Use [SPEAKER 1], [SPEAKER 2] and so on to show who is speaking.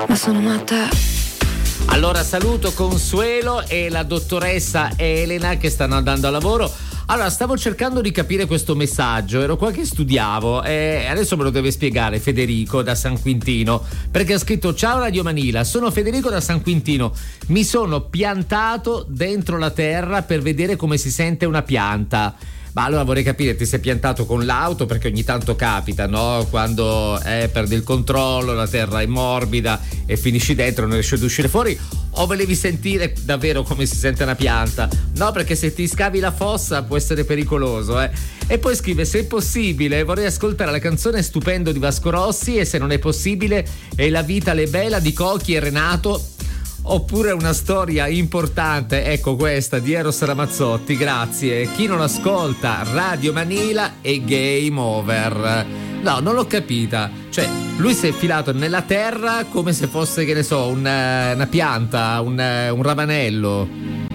[SPEAKER 1] ma sono matta.
[SPEAKER 2] Allora saluto Consuelo e la dottoressa Elena che stanno andando a lavoro. Allora, stavo cercando di capire questo messaggio, ero qua che studiavo e adesso me lo deve spiegare Federico da San Quintino, perché ha scritto: ciao Radio Manila, sono Federico da San Quintino, mi sono piantato dentro la terra per vedere come si sente una pianta. Ma allora vorrei capire, ti sei piantato con l'auto? Perché ogni tanto capita, no? Quando perdi il controllo, la terra è morbida e finisci dentro, non riesci ad uscire fuori. O volevi sentire davvero come si sente una pianta? No, perché se ti scavi la fossa può essere pericoloso, E poi scrive: se è possibile vorrei ascoltare la canzone Stupendo di Vasco Rossi, e se non è possibile è La vita le bella di Cocchi e Renato. Oppure una storia importante, ecco questa di Eros Ramazzotti, grazie. Chi non ascolta Radio Manila è game over. No, non l'ho capita. Cioè, lui si è filato nella terra come se fosse, che ne so, una pianta, un ravanello.